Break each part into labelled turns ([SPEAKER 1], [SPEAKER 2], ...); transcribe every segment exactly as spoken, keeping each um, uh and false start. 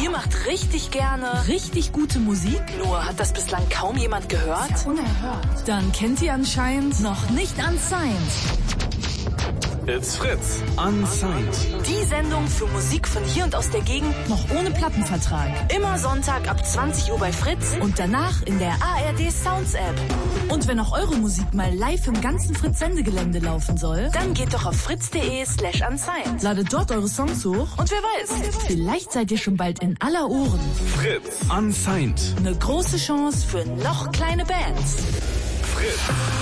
[SPEAKER 1] Ihr macht richtig gerne
[SPEAKER 2] richtig gute Musik.
[SPEAKER 1] Nur hat das bislang kaum jemand gehört?
[SPEAKER 2] Das ist ja unerhört. Dann kennt ihr anscheinend noch nicht Unsigned.
[SPEAKER 3] It's Fritz. Unsigned.
[SPEAKER 1] Die Sendung für Musik von hier und aus der Gegend.
[SPEAKER 2] Noch ohne Plattenvertrag.
[SPEAKER 1] Immer Sonntag ab zwanzig Uhr bei Fritz.
[SPEAKER 2] Und danach in der A R D Sounds App. Und wenn auch eure Musik mal live im ganzen Fritz-Sendegelände laufen soll,
[SPEAKER 1] dann geht doch auf fritz.de slash unsigned.
[SPEAKER 2] Ladet dort eure Songs hoch.
[SPEAKER 1] Und wer weiß,
[SPEAKER 2] vielleicht seid ihr schon bald in aller Ohren.
[SPEAKER 3] Fritz. Unsigned.
[SPEAKER 2] Eine große Chance für noch kleine Bands.
[SPEAKER 3] Fritz.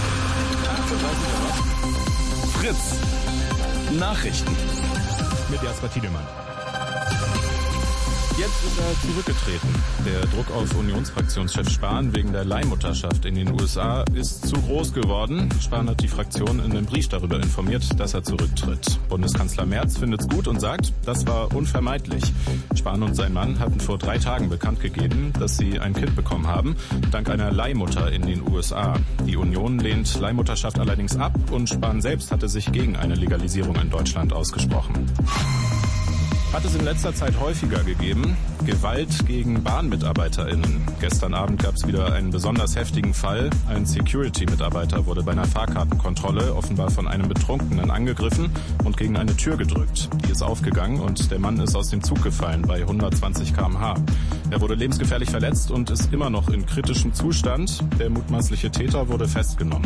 [SPEAKER 3] Fritz. Nachrichten mit Jasper Tiedemann. Jetzt ist er zurückgetreten. Der Druck auf Unionsfraktionschef Spahn wegen der Leihmutterschaft in den U S A ist zu groß geworden. Spahn hat die Fraktion in einem Brief darüber informiert, dass er zurücktritt. Bundeskanzler Merz findet's gut und sagt, das war unvermeidlich. Spahn und sein Mann hatten vor drei Tagen bekannt gegeben, dass sie ein Kind bekommen haben, dank einer Leihmutter in den U S A. Die Union lehnt Leihmutterschaft allerdings ab und Spahn selbst hatte sich gegen eine Legalisierung in Deutschland ausgesprochen. Hat es in letzter Zeit häufiger gegeben. Gewalt gegen BahnmitarbeiterInnen. Gestern Abend gab es wieder einen besonders heftigen Fall. Ein Security-Mitarbeiter wurde bei einer Fahrkartenkontrolle offenbar von einem Betrunkenen angegriffen und gegen eine Tür gedrückt. Die ist aufgegangen und der Mann ist aus dem Zug gefallen bei hundertzwanzig Kilometer pro Stunde. Er wurde lebensgefährlich verletzt und ist immer noch in kritischem Zustand. Der mutmaßliche Täter wurde festgenommen.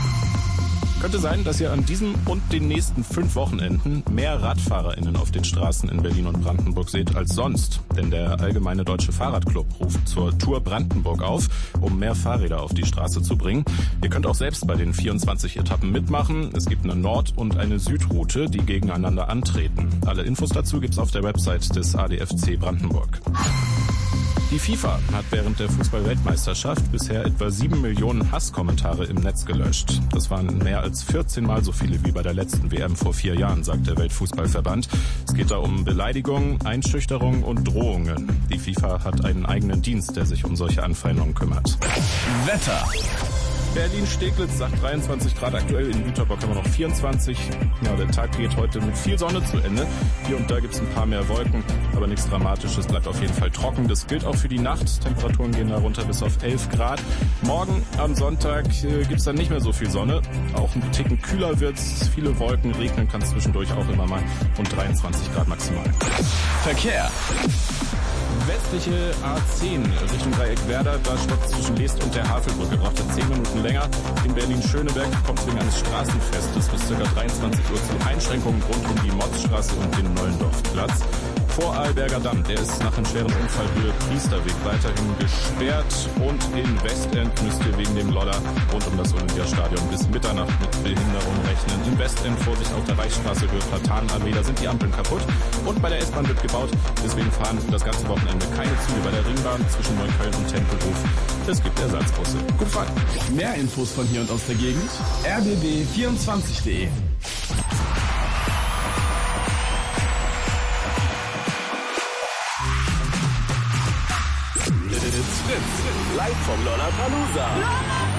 [SPEAKER 3] Könnte sein, dass ihr an diesem und den nächsten fünf Wochenenden mehr RadfahrerInnen auf den Straßen in Berlin und Brandenburg seht als sonst. Denn der Allgemeine Deutsche Fahrradclub ruft zur Tour Brandenburg auf, um mehr Fahrräder auf die Straße zu bringen. Ihr könnt auch selbst bei den vierundzwanzig Etappen mitmachen. Es gibt eine Nord- und eine Südroute, die gegeneinander antreten. Alle Infos dazu gibt's auf der Website des A D F C Brandenburg. Die FIFA hat während der Fußball-Weltmeisterschaft bisher etwa sieben Millionen Hasskommentare im Netz gelöscht. Das waren mehr als vierzehn Mal so viele wie bei der letzten W M vor vier Jahren, sagt der Weltfußballverband. Es geht da um Beleidigungen, Einschüchterungen und Drohungen. Die FIFA hat einen eigenen Dienst, der sich um solche Anfeindungen kümmert. Wetter. Berlin-Steglitz sagt dreiundzwanzig Grad aktuell, in Jüterbock haben wir noch vierundzwanzig. Ja, der Tag geht heute mit viel Sonne zu Ende. Hier und da gibt es ein paar mehr Wolken, aber nichts Dramatisches, bleibt auf jeden Fall trocken. Das gilt auch für die Nacht. Temperaturen gehen da runter bis auf elf Grad. Morgen am Sonntag äh, gibt es dann nicht mehr so viel Sonne. Auch ein Ticken kühler wird's, viele Wolken, regnen kann es zwischendurch auch immer mal und dreiundzwanzig Grad maximal. Verkehr. Westliche A zehn Richtung Dreieck Werder, da stoppt zwischen Leest und der Havelbrücke, braucht er zehn Minuten länger. In Berlin-Schöneberg kommt es wegen eines Straßenfestes bis ca. dreiundzwanzig Uhr zu Einschränkungen rund um die Motzstraße und den Neulendorfplatz. Vor Arlberger Damm, der ist nach einem schweren Unfall Höhe Priesterweg weiterhin gesperrt und in Westend müsst ihr wegen dem Lodder rund um das Olympiastadion bis Mitternacht mit Behinderung rechnen. Im Westend Vorsicht auf der Reichsstraße Höhe Platanenallee, da sind die Ampeln kaputt und bei der S-Bahn wird gebaut, deswegen fahren das ganze Wochenende keine Züge bei der Ringbahn zwischen Neukölln und Tempelhof. Es gibt Ersatzbusse. Gut Fahrt.
[SPEAKER 4] Mehr Infos von hier und aus der Gegend r b b vierundzwanzig punkt de.
[SPEAKER 3] Fritz, live vom Lollapalooza.